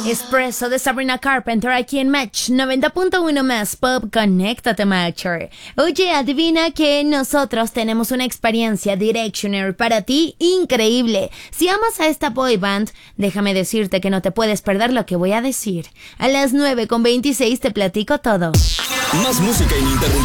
Espresso de Sabrina Carpenter aquí en Match 90.1 más Pop. Conéctate, Matcher. Oye, adivina que nosotros tenemos una experiencia Directioner para ti increíble. Si amas a esta boy band, déjame decirte que no te puedes perder lo que voy a decir. A las 9:26 te platico todo. Más música ininterrumpida.